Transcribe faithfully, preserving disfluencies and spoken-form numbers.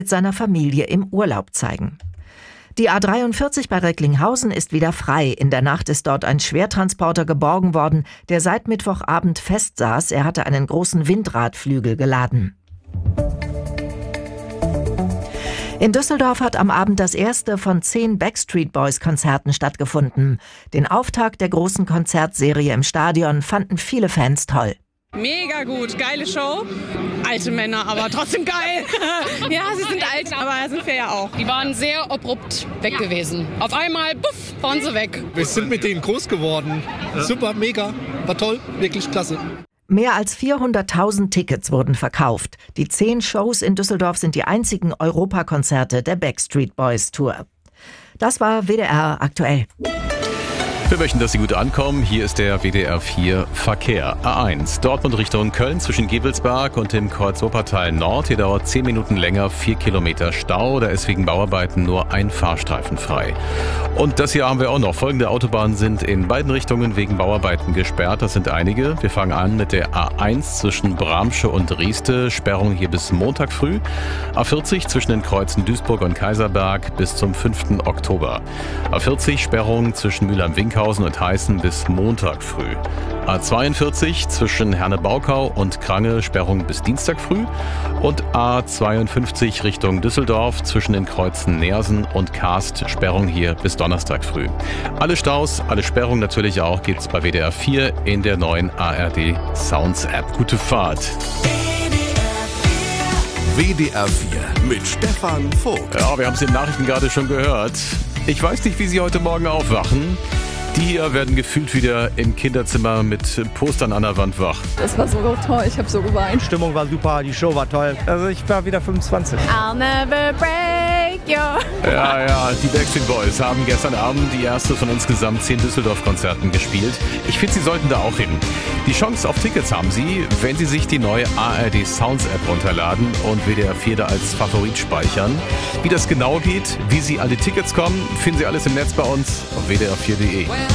mit seiner Familie im Urlaub zeigen. Die A dreiundvierzig bei Recklinghausen ist wieder frei. In der Nacht ist dort ein Schwertransporter geborgen worden, der seit Mittwochabend festsaß. Er hatte einen großen Windradflügel geladen. In Düsseldorf hat am Abend das erste von zehn Backstreet Boys Konzerten stattgefunden. Den Auftakt der großen Konzertserie im Stadion fanden viele Fans toll. Mega gut, geile Show. Alte Männer, aber trotzdem geil. Ja, sie sind alt, aber sind wir ja auch. Die waren sehr abrupt weg gewesen. Auf einmal, puff, waren sie weg. Wir sind mit denen groß geworden. Super, mega, war toll, wirklich klasse. Mehr als vierhunderttausend Tickets wurden verkauft. Die zehn Shows in Düsseldorf sind die einzigen Europakonzerte der Backstreet Boys Tour. Das war W D R aktuell. Wir möchten, dass Sie gut ankommen. Hier ist der W D R vier Verkehr. A eins, Dortmund Richtung Köln zwischen Gevelsberg und dem Kreuz Wuppertal Nord. Hier dauert zehn Minuten länger, vier Kilometer Stau. Da ist wegen Bauarbeiten nur ein Fahrstreifen frei. Und das hier haben wir auch noch. Folgende Autobahnen sind in beiden Richtungen wegen Bauarbeiten gesperrt. Das sind einige. Wir fangen an mit der A eins zwischen Bramsche und Rieste. Sperrung hier bis Montag früh. A vierzig zwischen den Kreuzen Duisburg und Kaiserberg bis zum fünften Oktober. A vierzig Sperrung zwischen Mülheim-Winkhausen und Heißen bis Montag früh. A zweiundvierzig zwischen Herne-Baukau und Krange Sperrung bis Dienstag früh. Und A zweiundfünfzig Richtung Düsseldorf zwischen den Kreuzen Neersen und Karst Sperrung hier bis Donnerstag früh. Alle Staus, alle Sperrungen natürlich auch gibt's bei W D R vier in der neuen A R D Sounds App. Gute Fahrt. W D R vier mit Stefan Vogt. Ja, wir haben es in den Nachrichten gerade schon gehört. Ich weiß nicht, wie Sie heute Morgen aufwachen. Die hier werden gefühlt wieder im Kinderzimmer mit Postern an der Wand wach. Das war so toll, ich habe so geweint. Die Stimmung war super, die Show war toll. Also ich war wieder fünfundzwanzig. I'll never break your... Ja, ja, die Backstreet Boys haben gestern Abend die erste von insgesamt zehn Düsseldorf-Konzerten gespielt. Ich finde, sie sollten da auch hin. Die Chance auf Tickets haben Sie, wenn Sie sich die neue A R D Sounds App runterladen und W D R vier da als Favorit speichern. Wie das genau geht, wie Sie an die Tickets kommen, finden Sie alles im Netz bei uns auf W D R vier punkt de.